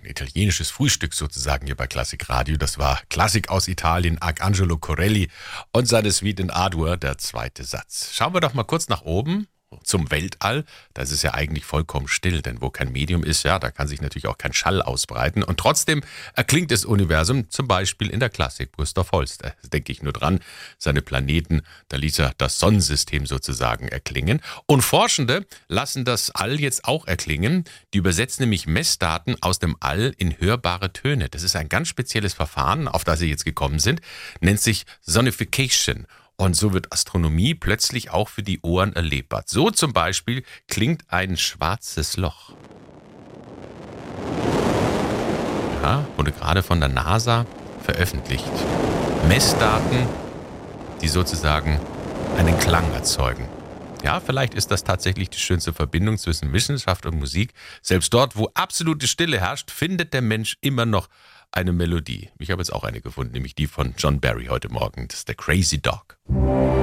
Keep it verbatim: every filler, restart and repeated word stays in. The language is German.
ein italienisches Frühstück sozusagen hier bei Klassik Radio. Das war Klassik aus Italien, Arcangelo Corelli und seine Suite in A-Dur, der zweite Satz. Schauen wir doch mal kurz nach oben zum Weltall. Da ist es ja eigentlich vollkommen still, denn wo kein Medium ist, ja, da kann sich natürlich auch kein Schall ausbreiten. Und trotzdem erklingt das Universum zum Beispiel in der Klassik. Gustav Holst, da denke ich nur dran, seine Planeten, da ließ er das Sonnensystem sozusagen erklingen. Und Forschende lassen das All jetzt auch erklingen. Die übersetzen nämlich Messdaten aus dem All in hörbare Töne. Das ist ein ganz spezielles Verfahren, auf das sie jetzt gekommen sind, nennt sich Sonification. Und so wird Astronomie plötzlich auch für die Ohren erlebbar. So zum Beispiel klingt ein schwarzes Loch. Ja, wurde gerade von der NASA veröffentlicht. Messdaten, die sozusagen einen Klang erzeugen. Ja, vielleicht ist das tatsächlich die schönste Verbindung zwischen Wissenschaft und Musik. Selbst dort, wo absolute Stille herrscht, findet der Mensch immer noch eine Melodie. Ich habe jetzt auch eine gefunden, nämlich die von John Barry heute Morgen. Das ist der Crazy Dog.